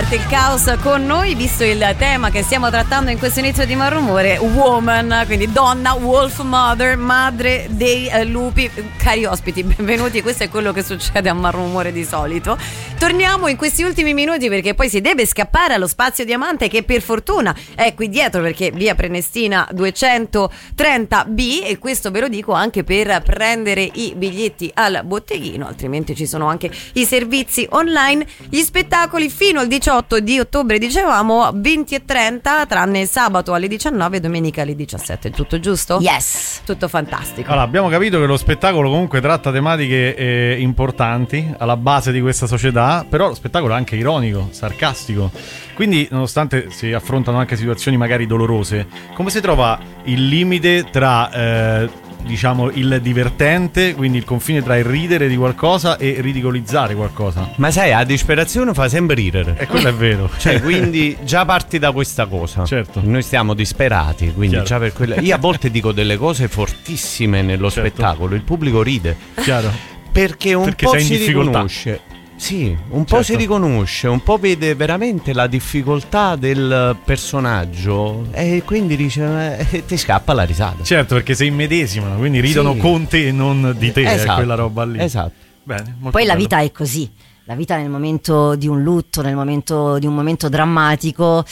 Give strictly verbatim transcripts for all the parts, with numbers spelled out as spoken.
parte il caos con noi, visto il tema che stiamo trattando in questo inizio di Malrumore, woman, quindi donna, wolf mother, madre dei eh, lupi. Cari ospiti, benvenuti, questo è quello che succede a Malrumore di solito. Torniamo in questi ultimi minuti perché poi si deve scappare allo Spazio Diamante, che per fortuna è qui dietro, perché via Prenestina duecentotrenta B, e questo ve lo dico anche per prendere i biglietti al botteghino, altrimenti ci sono anche i servizi online. Gli spettacoli fino al diciotto di ottobre, dicevamo, venti e trenta, tranne sabato alle diciannove e domenica alle diciassette. Tutto giusto? Yes, tutto fantastico. Allora, abbiamo capito che lo spettacolo comunque tratta tematiche eh, importanti alla base di questa società, però lo spettacolo è anche ironico, sarcastico, quindi nonostante si affrontano anche situazioni magari dolorose, come si trova il limite tra eh, diciamo il divertente, quindi il confine tra il ridere di qualcosa e ridicolizzare qualcosa? Ma sai, la disperazione fa sempre ridere. E quello è vero. Cioè, quindi già parti da questa cosa. Certo. Noi stiamo disperati, quindi Chiaro. già per quello. Io a volte dico delle cose fortissime nello Certo. spettacolo, il pubblico ride. Chiaro. Perché un Perché po' sei in si difficoltà. riconosce. Sì, un po' Certo. si riconosce, un po' vede veramente la difficoltà del personaggio e quindi dice eh, ti scappa la risata. Certo, perché sei immedesimano, quindi ridono Sì. con te e non di te, Esatto. è quella roba lì. Esatto. Bene, molto poi la bello. vita è così. La vita nel momento di un lutto, nel momento di un momento drammatico,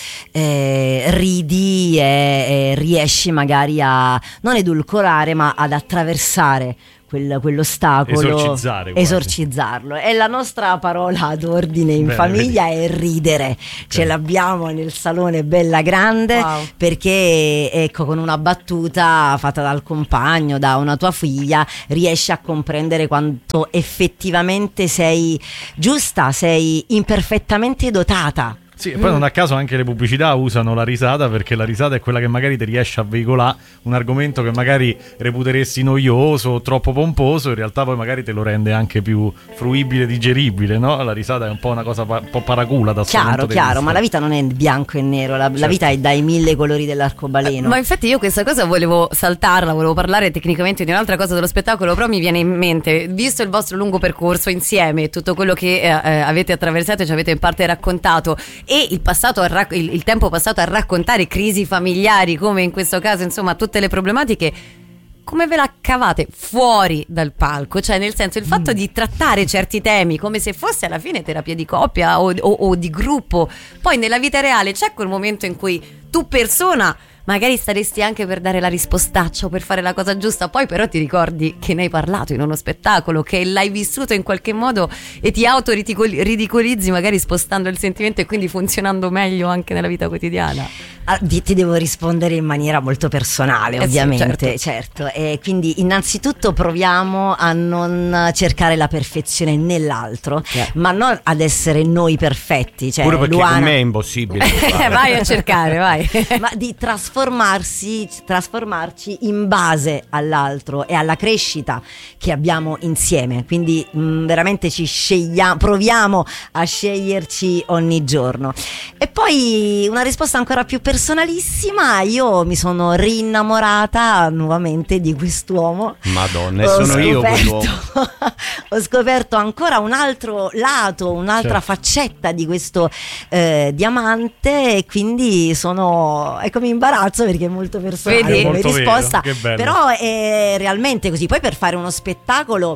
eh, ridi e, e riesci magari a non edulcorare, ma ad attraversare quel, quell'ostacolo, Esorcizzare quasi. esorcizzarlo. E la nostra parola d'ordine in Bene, famiglia è ridere. Ce l'abbiamo nel salone bella grande, Wow. perché ecco, con una battuta fatta dal compagno, da una tua figlia, riesci a comprendere quanto effettivamente sei giusta, sei imperfettamente dotata. Sì, e poi non a caso anche le pubblicità usano la risata, perché la risata è quella che magari ti riesce a veicolare un argomento che magari reputeresti noioso o troppo pomposo, in realtà poi magari te lo rende anche più fruibile, digeribile, no? La risata è un po' una cosa pa- un po' paracula da questo Chiaro, punto di chiaro, vista. ma la vita non è bianco e nero, la, la Certo. vita è dai mille colori dell'arcobaleno. Ma infatti io questa cosa volevo saltarla, volevo parlare tecnicamente di un'altra cosa dello spettacolo, però mi viene in mente, visto il vostro lungo percorso insieme, tutto quello che eh, eh, avete attraversato e ci avete in parte raccontato, e il passato a rac- il, il tempo passato a raccontare crisi familiari, come in questo caso, insomma, tutte le problematiche, come ve la cavate fuori dal palco? Cioè, nel senso, il fatto mm. di trattare certi temi come se fosse alla fine terapia di coppia o, o, o di gruppo, poi nella vita reale c'è quel momento in cui tu persona magari staresti anche per dare la rispostaccia o per fare la cosa giusta, poi però ti ricordi che ne hai parlato in uno spettacolo, che l'hai vissuto in qualche modo e ti autoridicolizzi magari spostando il sentimento e quindi funzionando meglio anche nella vita quotidiana. Ah, ti ti devo rispondere in maniera molto personale, Eh sì, ovviamente, certo. certo. E quindi innanzitutto proviamo a non cercare la perfezione nell'altro, Yeah. ma non ad essere noi perfetti, cioè Pure perché Luana, con me è impossibile. Vai a cercare, vai. ma di trasformarsi, trasformarci in base all'altro e alla crescita che abbiamo insieme. Quindi mh, veramente ci scegliamo, proviamo a sceglierci ogni giorno. E poi una risposta ancora più personalissima: io mi sono rinnamorata nuovamente di quest'uomo. Madonna, e Ho sono io scoperto- quell'uomo. ho scoperto ancora un altro lato, un'altra Certo. faccetta di questo eh, diamante, e quindi sono, ecco, mi imbarazzo perché è molto personale Vedi? come Molto vero, risposta, che bello. però è realmente così. Poi per fare uno spettacolo,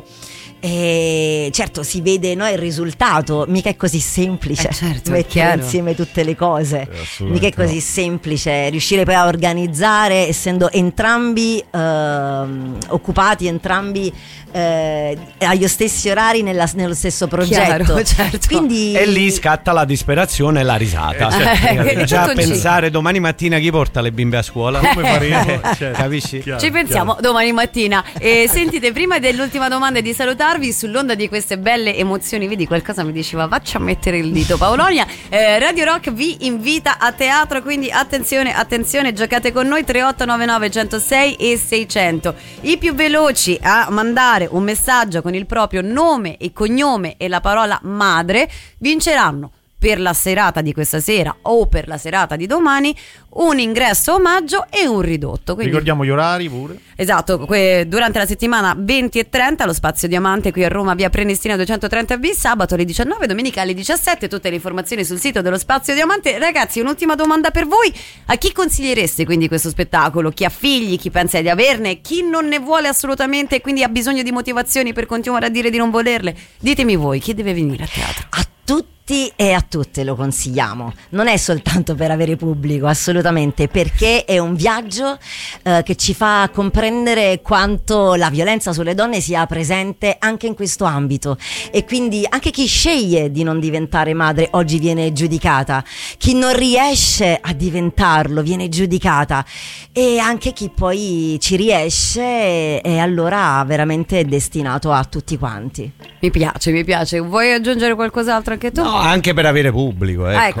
eh, certo, si vede, no, il risultato, mica è così semplice Eh, certo, è mettere chiaro. insieme tutte le cose, Eh, assolutamente mica è così no. semplice riuscire poi a organizzare, essendo entrambi ehm, occupati, entrambi eh, agli stessi orari nella- nello stesso progetto. Chiaro, certo. Quindi E lì scatta la disperazione e la risata. Eh, certo. Eh, Già a tutto in pensare domani mattina chi porta le bimbe a scuola. Come faremo? Certo. Capisci? Chiaro, Ci pensiamo chiaro. domani mattina. E sentite, prima dell'ultima domanda e di salutarvi, sull'onda di queste belle emozioni, vedi, qualcosa mi diceva faccia a mettere il dito Paolonia, eh, Radio Rock vi invita a teatro, quindi attenzione, attenzione, giocate con noi. Tre otto nove nove uno zero sei e seicento. I più veloci a mandare un messaggio con il proprio nome e cognome e la parola madre vinceranno per la serata di questa sera o per la serata di domani un ingresso omaggio e un ridotto. Quindi, ricordiamo gli orari pure. esatto, que- durante la settimana venti e trenta allo Spazio Diamante qui a Roma, via Prenestina duecentotrenta B, sabato alle diciannove, domenica alle diciassette. Tutte le informazioni sul sito dello Spazio Diamante. Ragazzi, un'ultima domanda per voi: a chi consigliereste quindi questo spettacolo? Chi ha figli, chi pensa di averne, chi non ne vuole assolutamente e quindi ha bisogno di motivazioni per continuare a dire di non volerle? Ditemi voi, chi deve venire a teatro? A tutti e a tutte lo consigliamo, non è soltanto per avere pubblico, assolutamente, perché è un viaggio eh, che ci fa comprendere quanto la violenza sulle donne sia presente anche in questo ambito, e quindi anche chi sceglie di non diventare madre oggi viene giudicata, chi non riesce a diventarlo viene giudicata, e anche chi poi ci riesce è allora veramente destinato a tutti quanti. Mi piace, mi piace. Vuoi aggiungere qualcos'altro anche tu? No, anche per avere pubblico, ecco. ecco.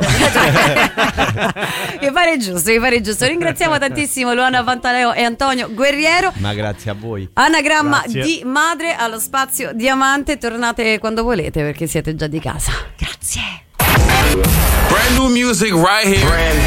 mi pare giusto, mi pare giusto. Ringraziamo tantissimo Luana Pantaleo e Antonio Guerriero. Ma grazie a voi. Anagramma Grazie. di madre allo Spazio Diamante. Tornate quando volete perché siete già di casa. Grazie. Brand new music right here. Brand